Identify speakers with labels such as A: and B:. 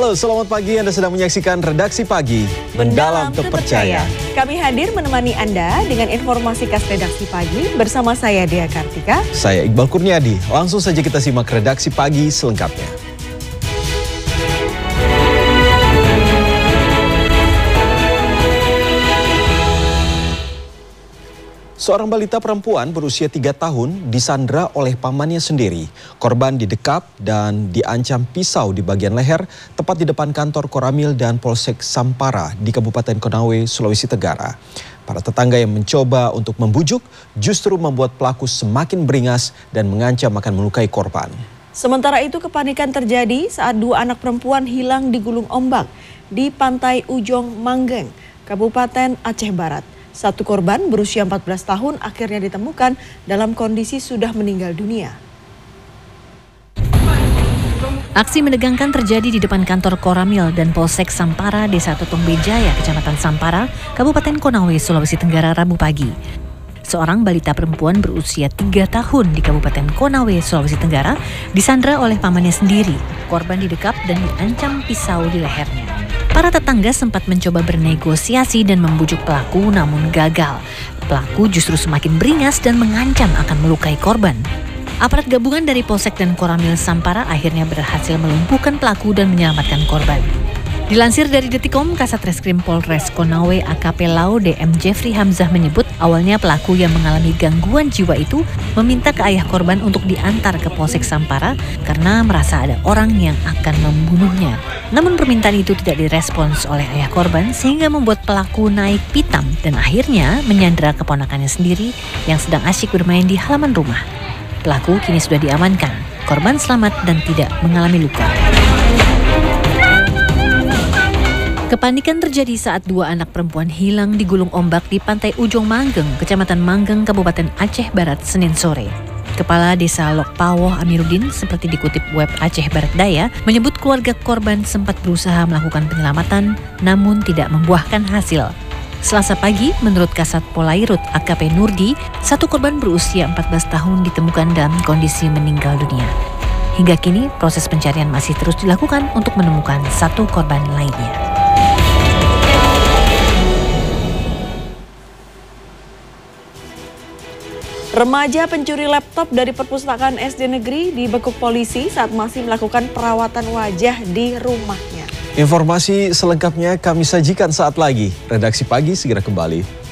A: Halo, selamat pagi. Anda sedang menyaksikan Redaksi Pagi. Mendalam Terpercaya.
B: Kami hadir menemani Anda dengan informasi khas Redaksi Pagi bersama saya Dea Kartika.
A: Saya Iqbal Kurniadi. Langsung saja kita simak Redaksi Pagi selengkapnya. Seorang balita perempuan berusia 3 tahun disandra oleh pamannya sendiri. Korban didekap dan diancam pisau di bagian leher tepat di depan kantor Koramil dan Polsek Sampara di Kabupaten Konawe, Sulawesi Tenggara. Para tetangga yang mencoba untuk membujuk justru membuat pelaku semakin beringas dan mengancam akan melukai korban.
B: Sementara itu kepanikan terjadi saat 2 anak perempuan hilang di gulung ombak di Pantai Ujong Manggeng, Kabupaten Aceh Barat. Satu korban berusia 14 tahun akhirnya ditemukan dalam kondisi sudah meninggal dunia.
C: Aksi menegangkan terjadi di depan kantor Koramil dan Polsek Sampara, Desa Totongbejaya, Kecamatan Sampara, Kabupaten Konawe, Sulawesi Tenggara, Rabu pagi. Seorang balita perempuan berusia 3 tahun di Kabupaten Konawe, Sulawesi Tenggara, disandra oleh pamannya sendiri. Korban didekap dan diancam pisau di lehernya. Para tetangga sempat mencoba bernegosiasi dan membujuk pelaku namun gagal. Pelaku justru semakin beringas dan mengancam akan melukai korban. Aparat gabungan dari Polsek dan Koramil Sampara akhirnya berhasil melumpuhkan pelaku dan menyelamatkan korban. Dilansir dari Detikom, Kasat Reskrim Polres Konawe AKP Lau DM Jeffrey Hamzah menyebut awalnya pelaku yang mengalami gangguan jiwa itu meminta ke ayah korban untuk diantar ke Polsek Sampara karena merasa ada orang yang akan membunuhnya. Namun permintaan itu tidak direspons oleh ayah korban sehingga membuat pelaku naik pitam dan akhirnya menyandra keponakannya sendiri yang sedang asyik bermain di halaman rumah. Pelaku kini sudah diamankan. Korban selamat dan tidak mengalami luka. Kepanikan terjadi saat 2 anak perempuan hilang di gulung ombak di Pantai Ujong Manggeng, Kecamatan Manggeng, Kabupaten Aceh Barat, Senin sore. Kepala Desa Lokpawoh Amiruddin, seperti dikutip web Aceh Barat Daya, menyebut keluarga korban sempat berusaha melakukan penyelamatan, namun tidak membuahkan hasil. Selasa pagi, menurut Kasat Polairut AKP Nurdi, satu korban berusia 14 tahun ditemukan dalam kondisi meninggal dunia. Hingga kini, proses pencarian masih terus dilakukan untuk menemukan satu korban lainnya.
B: Remaja pencuri laptop dari perpustakaan SD negeri dibekuk polisi saat masih melakukan perawatan wajah di rumahnya.
A: Informasi selengkapnya kami sajikan saat lagi. Redaksi Pagi segera kembali.